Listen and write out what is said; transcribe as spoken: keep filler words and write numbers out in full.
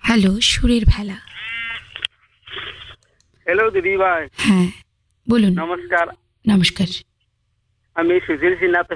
Hello, সুরের ভেলা। Hello দিদি ভাই। হ্যাঁ বলুন। নমস্কার। নমস্কার। আমি সুশীল সিনহা